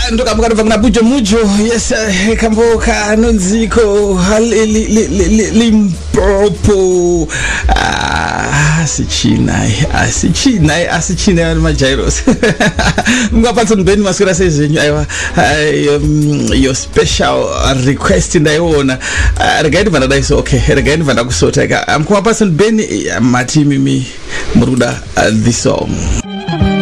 ndoka mukati na bujo mujo yes kamboka nonziko limpopo asichina majairos mungapatsa mbeni maswera sezenyu aiwa your special request ndaiona regaini vanda daiso okay regaini vanda kusota amkumapatsa mbeni mati mimi muruda this song